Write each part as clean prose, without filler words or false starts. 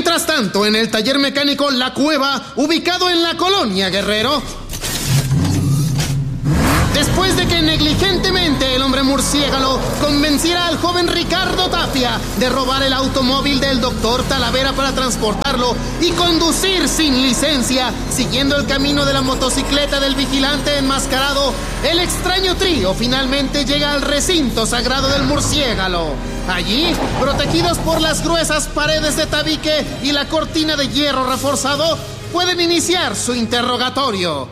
Mientras tanto, en el taller mecánico La Cueva, ubicado en la colonia Guerrero, después de que negligentemente el hombre murciélago convenciera al joven Ricardo Tapia de robar el automóvil del doctor Talavera para transportarlo y conducir sin licencia, siguiendo el camino de la motocicleta del vigilante enmascarado, el extraño trío finalmente llega al recinto sagrado del murciélago. Allí, protegidos por las gruesas paredes de tabique y la cortina de hierro reforzado, pueden iniciar su interrogatorio.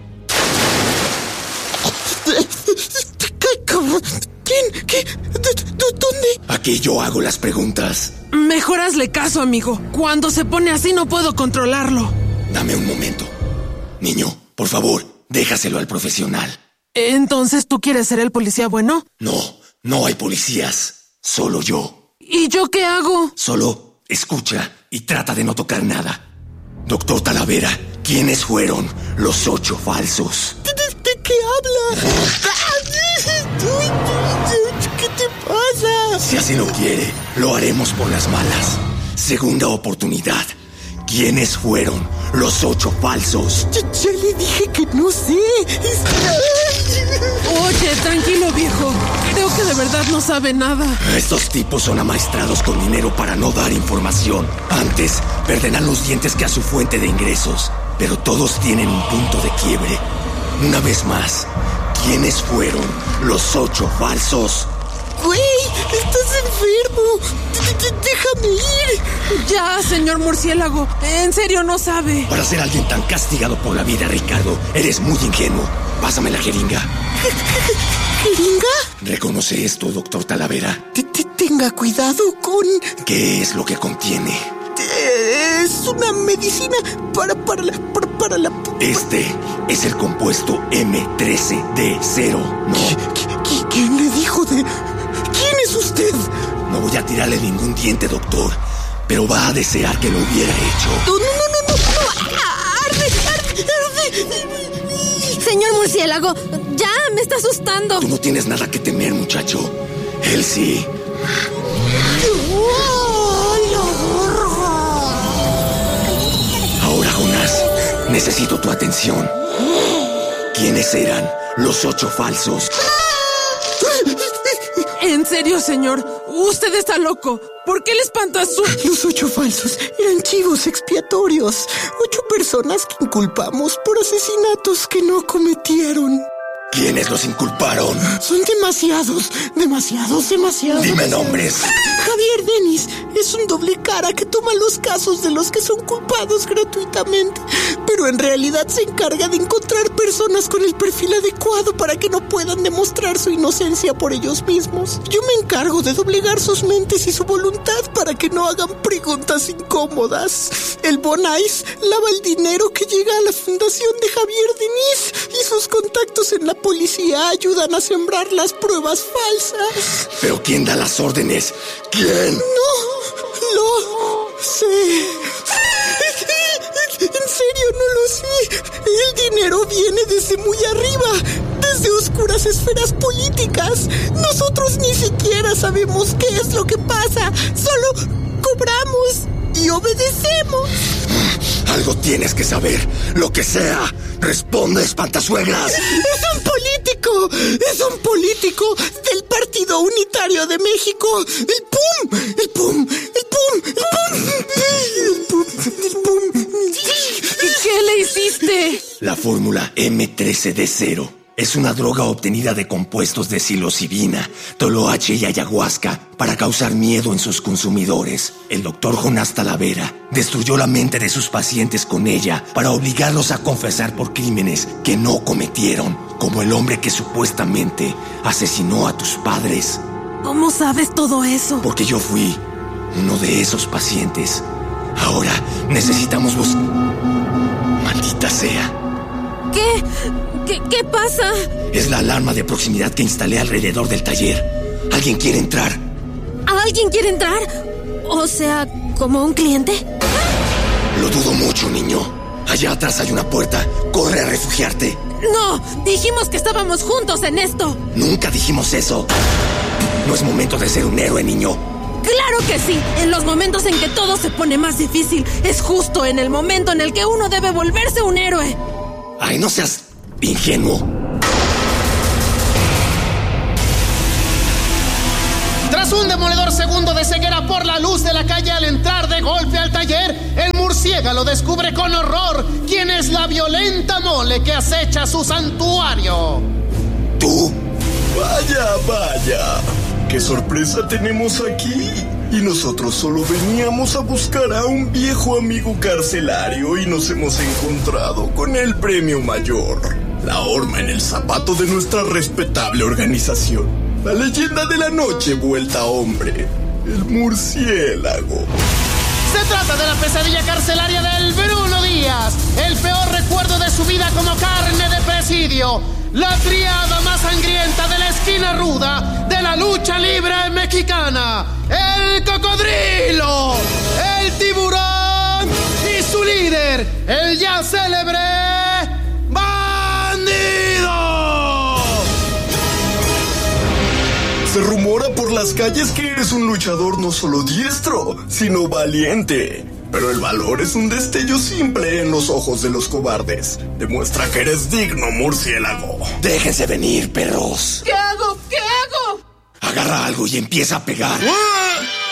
¿Quién? ¿Qué? ¿Dónde? Aquí yo hago las preguntas. Mejor hazle caso, amigo. Cuando se pone así no puedo controlarlo. Dame un momento. Niño, por favor, déjaselo al profesional. ¿Entonces tú quieres ser el policía bueno? No hay policías. Solo yo. ¿Y yo qué hago? Solo escucha y trata de no tocar nada. Doctor Talavera, ¿quiénes fueron los 8 falsos? ¿De qué habla? ¿Qué te pasa? Si así lo quiere, lo haremos por las malas. Segunda oportunidad. ¿Quiénes fueron los 8 falsos? Ya le dije que no sé. Oye, tranquilo, viejo. Creo que de verdad no sabe nada. Estos tipos son amaestrados con dinero para no dar información. Antes, perderán los dientes que a su fuente de ingresos. Pero todos tienen un punto de quiebre. Una vez más, ¿quiénes fueron los 8 falsos? Güey, estás enfermo. Déjame ir. Ya, señor murciélago. En serio no sabe. Para ser alguien tan castigado por la vida, Ricardo, eres muy ingenuo. Pásame la jeringa. ¿Jeringa? Reconoce esto, doctor Talavera. Tenga cuidado con... ¿Qué es lo que contiene? Es una medicina para la... Este es el compuesto M13D0, ¿no? ¿Quién le dijo de...? ¿Quién es usted? No voy a tirarle ningún diente, doctor, pero va a desear que lo hubiera hecho. No. Señor murciélago, ya me está asustando. Tú no tienes nada que temer, muchacho. Él sí. Ahora, Jonás, necesito tu atención. ¿Quiénes eran los 8 falsos? En serio, señor, usted está loco. ¿Por qué le espanta su...? Los 8 falsos eran chivos expiatorios. 8 personas que inculpamos por asesinatos que no cometieron. ¿Quiénes los inculparon? Son demasiados. Dime nombres. Javier Denis es un doble cara que toma los casos de los que son culpados gratuitamente, pero en realidad se encarga de encontrar personas con el perfil adecuado para que no puedan demostrar su inocencia por ellos mismos. Yo me encargo de doblegar sus mentes y su voluntad para que no hagan preguntas incómodas. El Bonais lava el dinero que llega a la fundación de Javier Denis y sus contactos en la policía ayudan a sembrar las pruebas falsas. ¿Pero quién da las órdenes? ¿Quién? No lo sé. En serio, no lo sé. El dinero viene desde muy arriba, desde oscuras esferas políticas. Nosotros ni siquiera sabemos qué es lo que pasa. Solo cobramos y obedecemos. Algo tienes que saber. Lo que sea. Responde, espantasuegras. Es un político del Partido Unitario de México. El PUM. ¿Qué le hiciste? La fórmula M13D0 es una droga obtenida de compuestos de psilocibina, toloache y ayahuasca para causar miedo en sus consumidores. El doctor Jonás Talavera destruyó la mente de sus pacientes con ella para obligarlos a confesar por crímenes que no cometieron, como el hombre que supuestamente asesinó a tus padres. ¿Cómo sabes todo eso? Porque yo fui uno de esos pacientes. Ahora necesitamos buscar... Maldita sea. ¿Qué pasa? Es la alarma de proximidad que instalé alrededor del taller. ¿Alguien quiere entrar? ¿Alguien quiere entrar? O sea, ¿como un cliente? Lo dudo mucho, niño. Allá atrás hay una puerta. Corre a refugiarte. No, dijimos que estábamos juntos en esto. Nunca dijimos eso. No es momento de ser un héroe, niño. ¡Claro que sí! En los momentos en que todo se pone más difícil, es justo en el momento en el que uno debe volverse un héroe. ¡Ay, no seas ingenuo! Tras un demoledor segundo de ceguera por la luz de la calle al entrar de golpe al taller, el murciélago descubre con horror quién es la violenta mole que acecha su santuario. ¿Tú? Vaya, vaya. ¡Qué sorpresa tenemos aquí! Y nosotros solo veníamos a buscar a un viejo amigo carcelario y nos hemos encontrado con el premio mayor. La horma en el zapato de nuestra respetable organización. La leyenda de la noche vuelta hombre. El murciélago. Se trata de la pesadilla carcelaria del Bruno Díaz, el peor recuerdo de su vida como carne de presidio, la triada más sangrienta de la esquina ruda de la lucha libre mexicana, el cocodrilo, el tiburón y su líder, el ya célebre bandido. Se rumora por las calles que eres un luchador no solo diestro, sino valiente. Pero el valor es un destello simple en los ojos de los cobardes. Demuestra que eres digno, murciélago. Déjense venir, perros. ¿Qué hago? ¿Qué hago? Agarra algo y empieza a pegar. ¡Ah!